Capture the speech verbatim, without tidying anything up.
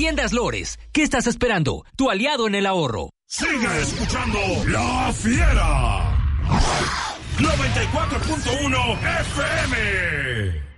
Tiendas Lores, ¿qué estás esperando? Tu aliado en el ahorro. Sigue escuchando La Fiera. noventa y cuatro punto uno F M.